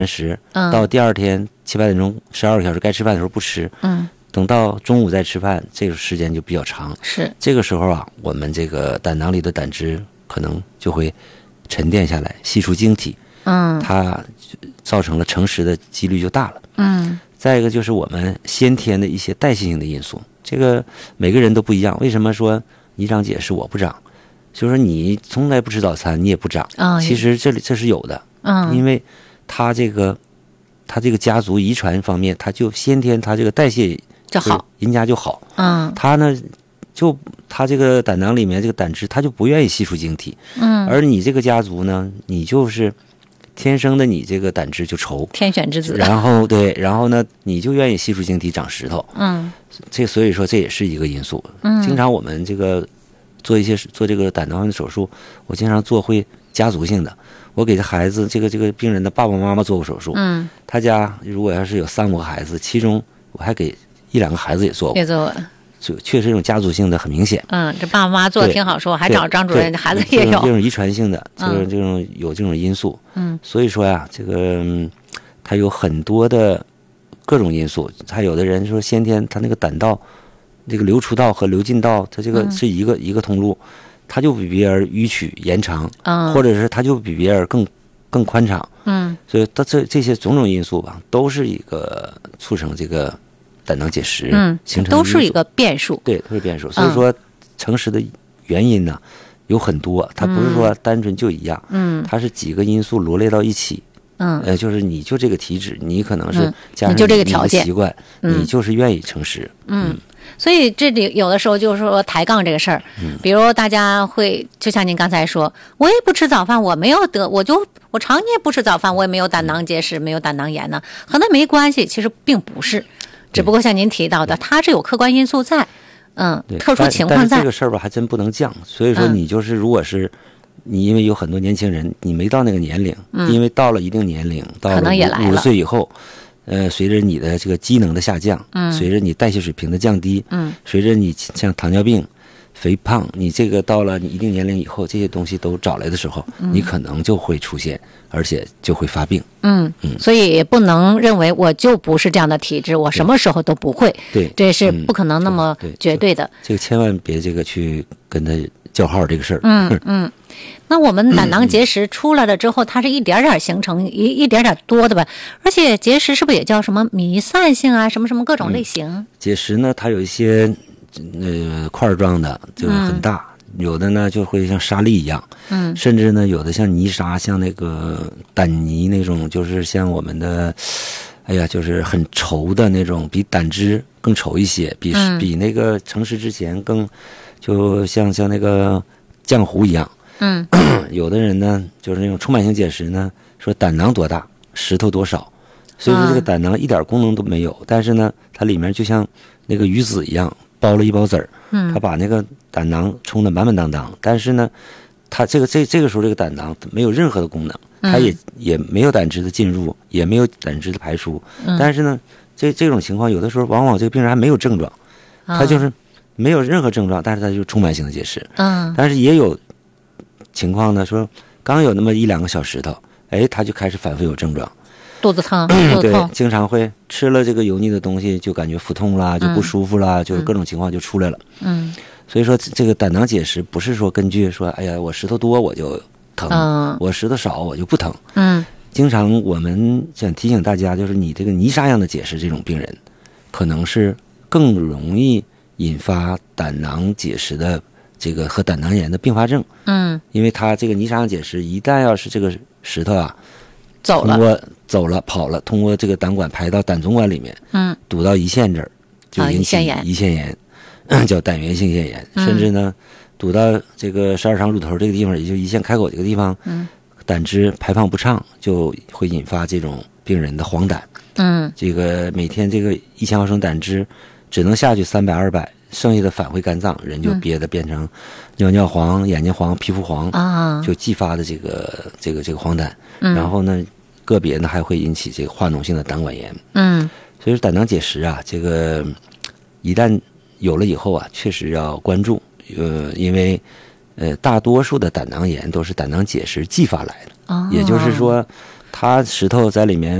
食，到第二天7、8点钟12个小时该吃饭的时候不吃，等到中午再吃饭，这个时间就比较长。 是这个时候啊，我们这个胆囊里的胆汁可能就会沉淀下来，析出晶体，它造成了成食的几率就大了。再一个就是我们先天的一些代谢性的因素，这个每个人都不一样。为什么说你长结石我不长？就是说你从来不吃早餐，你也不长。其实这是有的。因为他这个家族遗传方面，他就先天他这个代谢就好， 人家就好。他呢他这个胆囊里面这个胆汁，他就不愿意吸出晶体。而你这个家族呢，你就是天生的你这个胆汁就稠， 天选之子。 然后呢，你就愿意吸出晶体长石头。所以说这也是一个因素。经常我们这个做这个胆囊的手术，我经常做会家族性的。我给这孩子这个病人的爸爸妈妈做过手术。他家如果要是有3、5个孩子，其中我还给1、2个孩子也做过。就确实这种家族性的很明显。 这爸爸妈妈做的挺好，说还找张主任，孩子也有这种遗传性的，就是有这种因素。所以说呀，这个它有很多的各种因素。还有的人说先天他那个胆道，这个流出道和流进道，它这个是一个通路，它就比别人迂曲延长，或者是它就比别人更宽敞。所以它这些种种因素吧，都是一个促成这个胆囊结石形成的都是一个变数。 对，都是变数。所以说成石的原因呢有很多，它不是说单纯就一样。它是几个因素罗列到一起。就是你就这个体质，你可能是加上你就这个条件习惯，你就是愿意成石。 所以这里有的时候就是说抬杠这个事儿，比如大家会就像您刚才说，我也不吃早饭，我没有得，我常年不吃早饭，我也没有胆囊结石，没有胆囊炎呢，和那没关系。其实并不是，只不过像您提到的，它是有客观因素在，特殊情况在。 但是这个事儿吧，还真不能犟。所以说，你就是如果是你，因为有很多年轻人，你没到那个年龄，因为到了一定年龄，到了50岁以后。随着你的这个机能的下降，随着你代谢水平的降低，随着你像糖尿病、肥胖，你这个到了你一定年龄以后，这些东西都找来的时候，你可能就会出现，而且就会发病。 所以也不能认为我就不是这样的体质，我什么时候都不会。 对， 这是不可能那么绝对的。 这个千万别这个去跟他叫号这个事儿。 那我们胆囊结石出来了之后，它是一点点形成，一点点多的吧？而且结石是不是也叫什么弥散性啊？什么什么各种类型？ 结石呢，它有一些块状的，就是很大，有的呢就会像沙粒一样，甚至呢有的像泥沙，像那个胆泥那种，就是像我们的，就是很稠的那种，比胆汁更稠一些，比那个成石之前更，就像那个浆糊一样。有的人呢，就是那种充满性结石呢，说胆囊多大，石头多少，所以说这个胆囊一点功能都没有，但是呢，它里面就像那个鱼籽一样，包了一包籽儿，它把那个胆囊充得满满当当，但是呢，它这个时候这个胆囊没有任何的功能，它也没有胆汁的进入，也没有胆汁的排出，但是呢，这种情况有的时候往往这个病人还没有症状，他就是没有任何症状，但是他就充满性的结石。但是也有情况呢，说刚有那么1、2个小石头，他就开始反复有症状， 肚子疼， 对，经常会吃了这个油腻的东西就感觉腹痛啦，就不舒服啦，就是各种情况就出来了。所以说这个胆囊结石不是说根据说，我石头多我就疼，我石头少我就不疼。经常我们想提醒大家，就是你这个泥沙样的结石这种病人，可能是更容易引发胆囊结石的这个和胆囊炎的并发症。因为它这个泥沙样结石一旦要是这个石头啊走了跑了，通过这个胆管排到胆总管里面，堵到胰腺这儿，就引起胰腺炎，叫胆源性腺炎，甚至呢堵到这个12肠乳头这个地方，也就胰腺开口这个地方，胆汁排放不畅，就会引发这种病人的黄疸。这个每天这个1000毫升胆汁只能下去300、200，剩下的返回肝脏，人就憋得变成尿黄、眼睛黄、皮肤黄，就继发的这个黄疸。然后呢，个别呢还会引起这个化脓性的胆管炎。所以说胆囊结石啊，这个一旦有了以后啊，确实要关注。因为大多数的胆囊炎都是胆囊结石继发来的，也就是说， 它石头在里面